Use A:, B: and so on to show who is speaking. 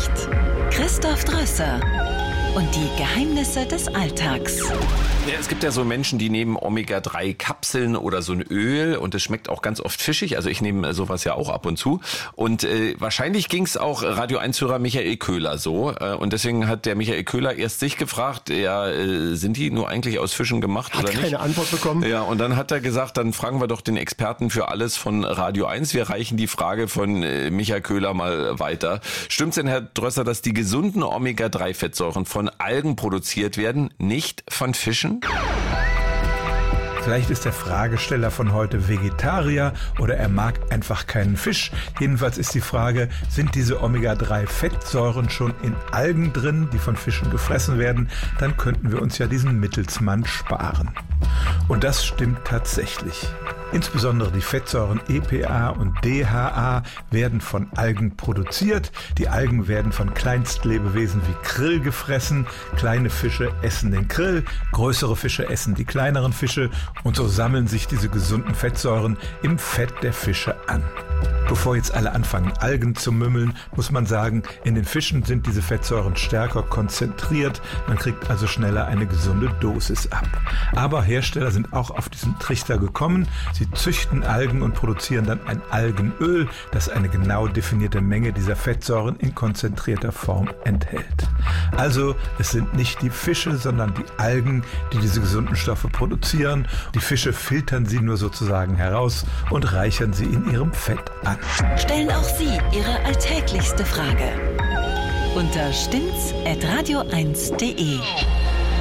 A: spricht Christoph Drösser. Und die Geheimnisse des Alltags.
B: Ja, es gibt ja so Menschen, die nehmen Omega-3-Kapseln oder so ein Öl und es schmeckt auch ganz oft fischig. Also ich nehme sowas ja auch ab und zu. Und wahrscheinlich ging es auch Radio 1-Hörer Michael Köhler so. Und deswegen hat der Michael Köhler erst sich gefragt, sind die nur eigentlich aus Fischen gemacht oder nicht?
C: Hat keine Antwort bekommen.
B: Ja, und dann hat er gesagt, dann fragen wir doch den Experten für alles von Radio 1. Wir reichen die Frage von Michael Köhler mal weiter. Stimmt's denn, Herr Drösser, dass die gesunden Omega-3-Fettsäuren von Algen produziert werden, nicht von Fischen?
D: Vielleicht ist der Fragesteller von heute Vegetarier oder er mag einfach keinen Fisch. Jedenfalls ist die Frage, sind diese Omega-3-Fettsäuren schon in Algen drin, die von Fischen gefressen werden? Dann könnten wir uns ja diesen Mittelsmann sparen. Und das stimmt tatsächlich. Insbesondere die Fettsäuren EPA und DHA werden von Algen produziert. Die Algen werden von Kleinstlebewesen wie Krill gefressen. Kleine Fische essen den Krill, größere Fische essen die kleineren Fische und so sammeln sich diese gesunden Fettsäuren im Fett der Fische an. Bevor jetzt alle anfangen, Algen zu mümmeln, muss man sagen, in den Fischen sind diese Fettsäuren stärker konzentriert. Man kriegt also schneller eine gesunde Dosis ab. Aber Hersteller sind auch auf diesen Trichter gekommen. Sie züchten Algen und produzieren dann ein Algenöl, das eine genau definierte Menge dieser Fettsäuren in konzentrierter Form enthält. Also es sind nicht die Fische, sondern die Algen, die diese gesunden Stoffe produzieren. Die Fische filtern sie nur sozusagen heraus und reichern sie in ihrem Fett an.
A: Stellen auch Sie Ihre alltäglichste Frage unter stimmt's@radio1.de.